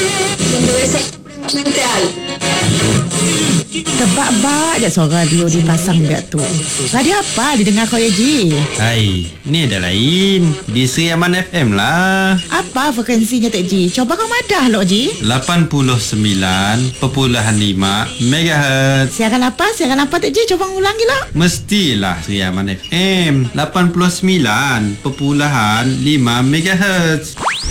donde ves exactamente algo. Tebak-bak je suara radio dipasang dia tu. Radio apa didengar kau ya Ji? Hai, ni ada lain. Di Sri Aman FM lah. Apa frekuensinya Tek Ji? Coba kau madah lo Ji. 89.5 MHz. Siaran apa Tek Ji? Coba ulangi lah. Mestilah Sri Aman FM 89.5 MHz.